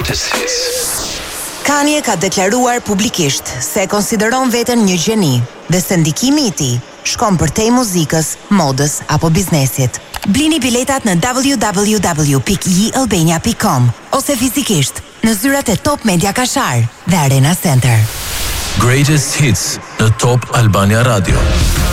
Greatest Hits. Kanye ka deklaruar publikisht se konsideron veten një gjeni dhe se ndikimi i tij shkon përtej muzikës, modës apo biznesit. Blini biletat në www.yealbania.com ose fizikisht në zyrat e Top Media Kashar dhe Arena Center. Greatest Hits në Top Albania Radio.